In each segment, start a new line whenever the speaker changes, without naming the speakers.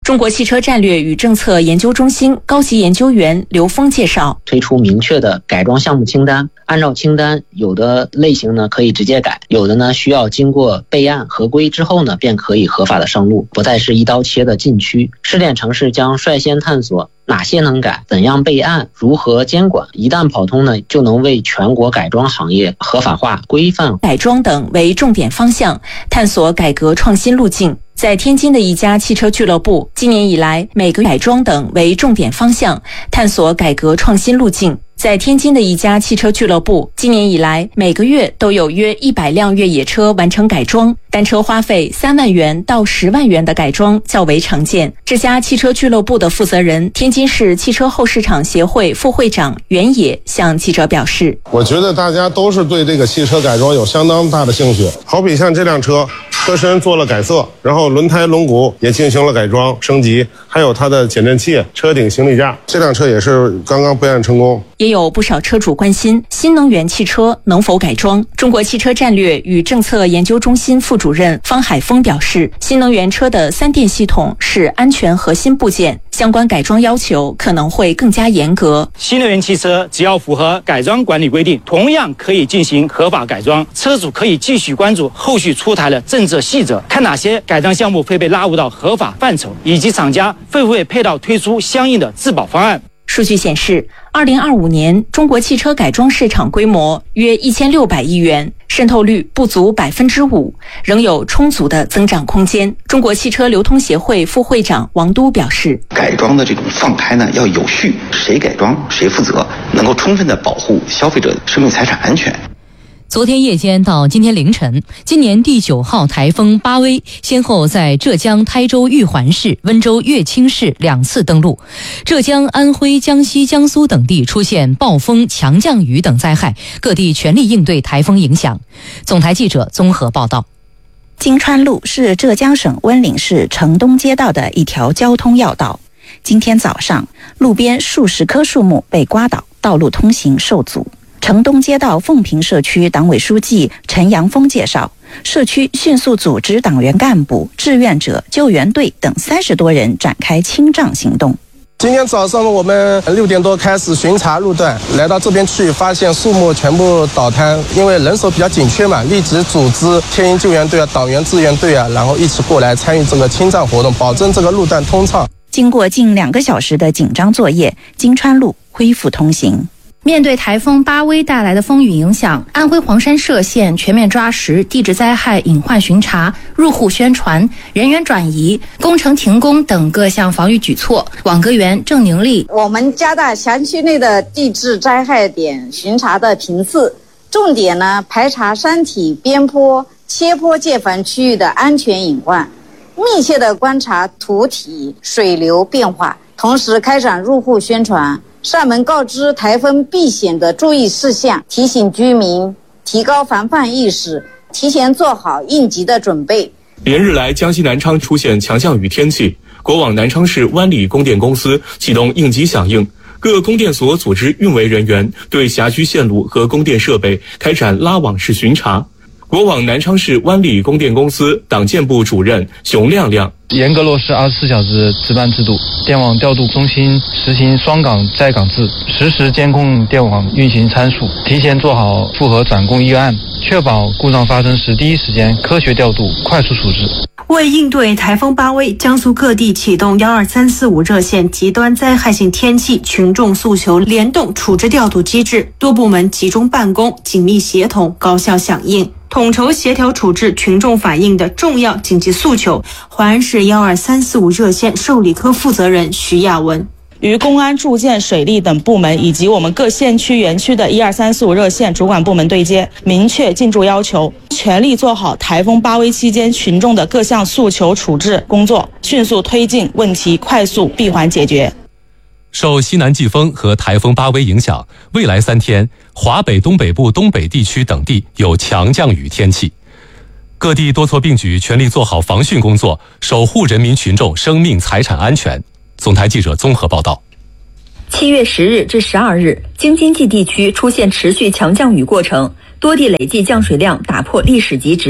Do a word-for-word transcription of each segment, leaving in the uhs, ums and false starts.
中国汽车战略与政策研究中心高级研究员刘峰介绍，
推出明确的改装项目清单，按照清单，有的类型呢可以直接改，有的呢需要经过备案合规之后呢，便可以合法的上路，不再是一刀切的禁区。试点城市将率先探索哪些能改，怎样备案，如何监管，一旦跑通呢，就能为全国改装行业合法化、规范
改装等为重点方向，探索改革创新路径。在天津的一家汽车俱乐部，今年以来，每个改装等为重点方向，探索改革创新路径。在天津的一家汽车俱乐部，今年以来每个月都有约一百辆越野车完成改装，单车花费三万元到十万元的改装较为常见。这家汽车俱乐部的负责人，天津市汽车后市场协会副会长袁野向记者表示：“
我觉得大家都是对这个汽车改装有相当大的兴趣。好比像这辆车，车身做了改色，然后轮胎、轮毂也进行了改装升级，还有它的减震器、车顶行李架，这辆车也是刚刚备案成功。”
也有不少车主关心新能源汽车能否改装。中国汽车战略与政策研究中心副主任方海峰表示，新能源车的三电系统是安全核心部件，相关改装要求可能会更加严格。
新能源汽车只要符合改装管理规定，同样可以进行合法改装。车主可以继续关注后续出台的政策细则，看哪些改装项目会被纳入到合法范畴，以及厂家会不会配套推出相应的质保方案。
数据显示，二零二五年中国汽车改装市场规模约一千六百亿元，渗透率不足百分之五，仍有充足的增长空间。中国汽车流通协会副会长王都表示，
改装的这种放开呢要有序，谁改装谁负责，能够充分的保护消费者的生命财产安全。
昨天夜间到今天凌晨，今年第九号台风巴威先后在浙江台州玉环市、温州乐清市两次登陆，浙江、安徽、江西、江苏等地出现暴风、强降雨等灾害，各地全力应对台风影响。总台记者综合报道。
金川路是浙江省温岭市城东街道的一条交通要道。今天早上，路边数十棵树木被刮倒，道路通行受阻。城东街道凤坪社区党委书记陈阳峰介绍，社区迅速组织党员干部、志愿者、救援队等三十多人展开清障行动。
今天早上我们六点多开始巡查路段，来到这边去，发现树木全部倒塌，因为人手比较紧缺嘛，立即组织天鹰救援队啊、党员志愿队啊，然后一起过来参与这个清障活动，保证这个路段通畅。
经过近两个小时的紧张作业，金川路恢复通行。
面对台风巴威带来的风雨影响，安徽黄山歙县全面抓实地质灾害隐患巡查、入户宣传、人员转移、工程停工等各项防御举措。网格员郑宁丽，
我们加大辖区内的地质灾害点巡查的频次，重点呢排查山体、边坡、切坡界烦区域的安全隐患，密切的观察土体、水流变化，同时开展入户宣传。上门告知台风避险的注意事项，提醒居民提高防范意识，提前做好应急的准备。
连日来，江西南昌出现强降雨天气，国网南昌市湾里供电公司启动应急响应，各供电所组织运维人员对辖区线路和供电设备开展拉网式巡查。国网南昌市湾里供电公司党建部主任熊亮亮，
严格落实二十四小时值班制度，电网调度中心实行双岗在岗制，实时监控电网运行参数，提前做好复核转供预案，确保故障发生时第一时间科学调度、快速处置。
为应对台风巴威，江苏各地启动幺二三四五热线极端灾害性天气群众诉求联动处置调度机制，多部门集中办公，紧密协同，高效响应，统筹协调处置群众反映的重要紧急诉求。淮安市幺二三四五热线受理科负责人徐亚文。
与公安、住建、水利等部门以及我们各县区园区的一二三四五热线主管部门对接，明确进驻要求，全力做好台风巴威期间群众的各项诉求处置工作，迅速推进问题快速闭环解决。
受西南季风和台风巴威影响，未来三天，华北东北部东北地区等地有强降雨天气。各地多措并举，全力做好防汛工作，守护人民群众生命财产安全。总台记者综合报道。
七月十日至十二日，京津冀地区出现持续强降雨过程，多地累计降水量打破历史极值。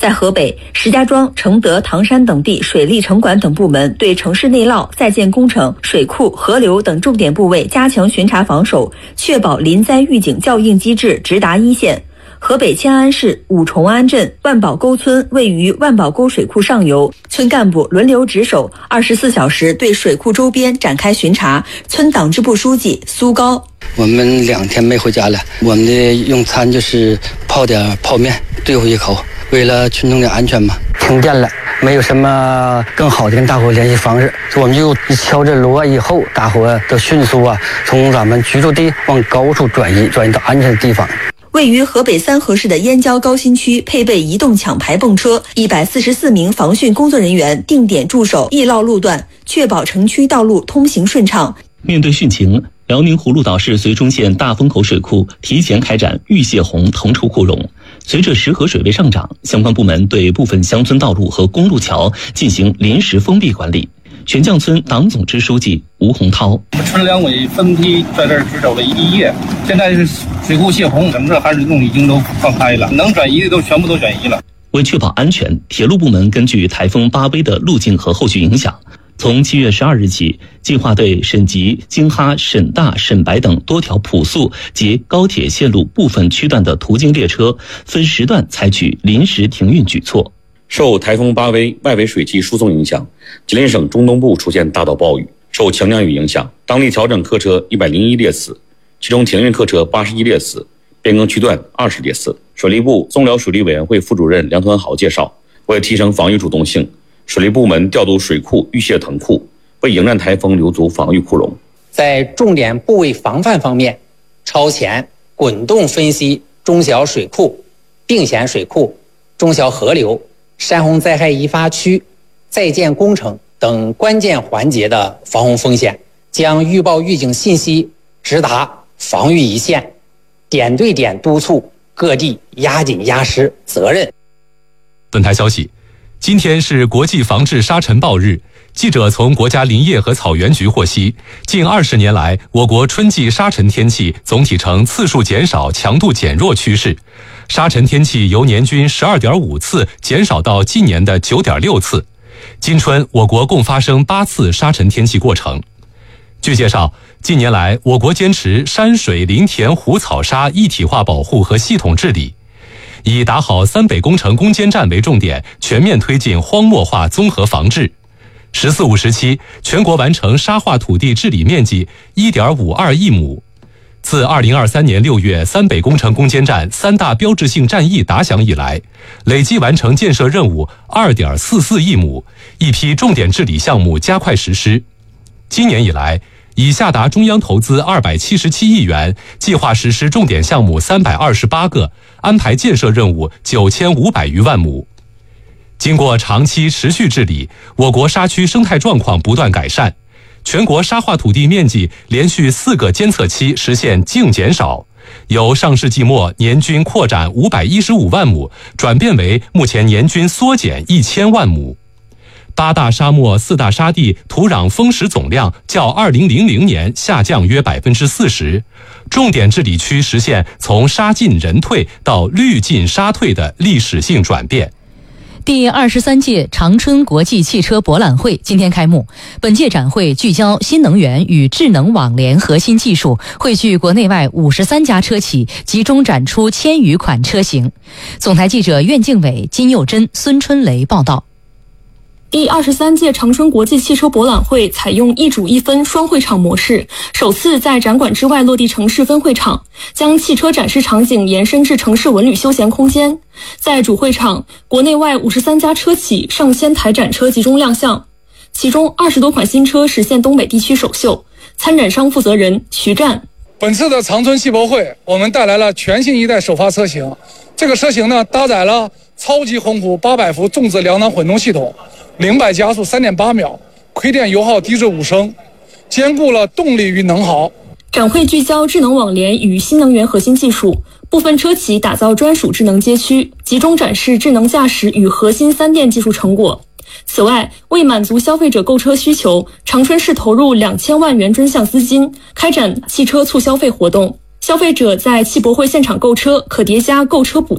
在河北，石家庄、承德、唐山等地水利城管等部门对城市内涝、在建工程、水库、河流等重点部位加强巡查防守，确保临灾预警校应机制直达一线。河北迁安市五重安镇万宝沟村位于万宝沟水库上游，村干部轮流值守，二十四小时对水库周边展开巡查。村党支部书记苏高：
我们两天没回家了，我们的用餐就是泡点泡面对付一口，为了群众的安全嘛。停电了，没有什么更好的跟大伙联系方式，我们就敲着锣以后，大伙都迅速啊从咱们居住地往高处转移，转移到安全的地方。
位于河北三河市的燕郊高新区配备移动抢排泵车，一百四十四名防汛工作人员定点驻守易涝路段，确保城区道路通行顺畅。
面对汛情，辽宁葫芦岛市绥中县大风口水库提前开展预泄洪腾出库容。随着石河水位上涨，相关部门对部分乡村道路和公路桥进行临时封闭管理。悬将村党总支书记吴洪涛：
我们村两委分批在这儿值守了一夜，现在是水库泄洪，整个含水洞已经都放开了，能转移的都全部都转移了。
为确保安全，铁路部门根据台风巴威的路径和后续影响，从七月十二日起，计划对沈集、京哈、沈大、沈白等多条普速及高铁线路部分区段的途经列车分时段采取临时停运举措。
受台风巴威外围水汽输送影响，吉林省中东部出现大到暴雨。受强降雨影响，当地调整客车一百零一列次，其中停运客车八十一列次，变更区段二十列次。水利部松辽水利委员会副主任梁团豪介绍，为提升防御主动性，水利部门调度水库预泄腾库，为迎战台风留足防御库容。
在重点部位防范方面，超前滚动分析中小水库、并险水库、中小河流、山洪灾害易发区、在建工程等关键环节的防洪风险，将预报预警信息直达防御一线，点对点督促各地压紧压实责任。
本台消息，今天是国际防治沙尘暴日。记者从国家林业和草原局获悉，近二十年来，我国春季沙尘天气总体呈次数减少、强度减弱趋势。沙尘天气由年均 十二点五 次减少到今年的 九点六 次。今春，我国共发生八次沙尘天气过程。据介绍，近年来，我国坚持山水林田湖草沙一体化保护和系统治理，以打好三北工程攻坚战为重点，全面推进荒漠化综合防治。十四五时期，全国完成沙化土地治理面积 一点五二亿亩。自二零二三年六月三北工程攻坚战三大标志性战役打响以来，累计完成建设任务 二点四四亿亩，一批重点治理项目加快实施。今年以来，已下达中央投资二百七十七亿元，计划实施重点项目三百二十八个，安排建设任务九千五百余万亩。经过长期持续治理，我国沙区生态状况不断改善，全国沙化土地面积连续四个监测期实现净减少，由上世纪末年均扩展五百一十五万亩，转变为目前年均缩减一千万亩。八大沙漠四大沙地土壤丰实总量较二零零零年下降约 百分之四十， 重点治理区实现从沙进人退到绿进沙退的历史性转变。
第二十三届长春国际汽车博览会今天开幕。本届展会聚焦新能源与智能网联核心技术，汇聚国内外五十三家车企，集中展出千余款车型。总台记者苑静伟、金佑珍、孙春雷报道。
第二十三届长春国际汽车博览会采用一主一分双会场模式，首次在展馆之外落地城市分会场，将汽车展示场景延伸至城市文旅休闲空间。在主会场，国内外五十三家车企上千台展车集中亮相，其中二十多款新车实现东北地区首秀。参展商负责人徐战：
本次的长春汽博会，我们带来了全新一代首发车型。这个车型呢，搭载了超级宏虎八百伏重自两档混动系统，零百加速 三点八秒，亏电油耗低至五升，兼顾了动力与能耗。
展会聚焦智能网联与新能源核心技术，部分车企打造专属智能街区，集中展示智能驾驶与核心三电技术成果。此外，为满足消费者购车需求，长春市投入两千万元专项资金，开展汽车促消费活动。消费者在汽博会现场购车可叠加购车补